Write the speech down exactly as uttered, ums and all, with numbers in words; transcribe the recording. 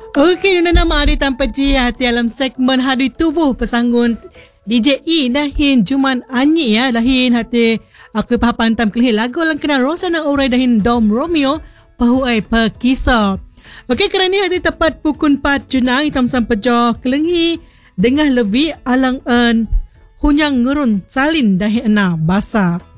Okey, nuna nama adi tanpa ji hati alam segmen Hari Tubuh pesanggun D J E dahin Juman Anyi ya dahin hati aku pahapan tam kelih lagu lang kena Rosana Orai dahin Dom Romeo pahuai perkisah. Okey, kerana hati tepat pukul empat junang hitam sampai joh kelenghi dengah lebih alang en hunyang ngurun salin dahin ena basa.